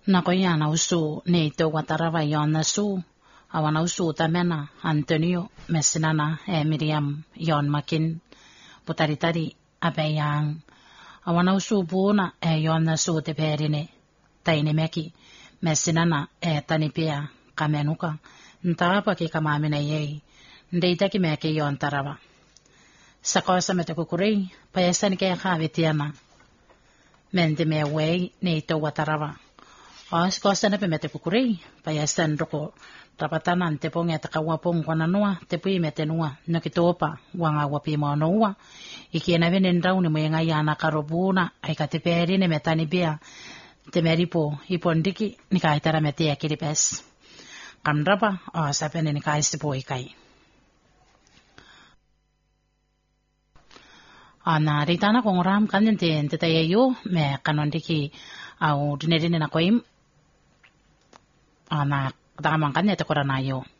Nakoya na usu ne to watarava yon su awana usu tamena Antonio mesinana Miriam yon makin putaritari abeyang awana usu buna yon su te perine taine meki mesinana tanipia kamenuka ntapa ki kamamina yei ndeita ki meki yon tarava sakosa mete kukurei payasan ke khavitiana mente me wei ne to watarava os kosa na pemete kukurei payasan roko rapatana te ponga te kawapong kwana noa te pui mete noa no ki topa wanga wapi mo noa iki na venen rauni mo nga yana karobuna ai ka te peri ne metani bia te meripo ipondiki ni kai tara mete akiri pes kanrapa o sapene ni kai sipo ikai ana ritana kong ram kanen te tayo me kanondiki au dinedine na koim ana damang kan te korana yo